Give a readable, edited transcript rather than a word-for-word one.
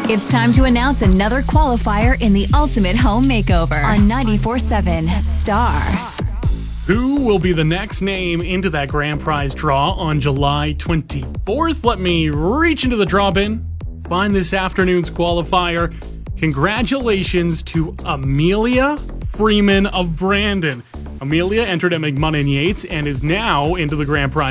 It's time to announce another qualifier in the ultimate home makeover on 94.7 Star. Who will be the next name into that grand prize draw on July 24th? Let me reach into the draw bin, find this afternoon's qualifier. Congratulations to Amelia Freeman of Brandon. Amelia entered at McMunnin Yates and is now into the grand prize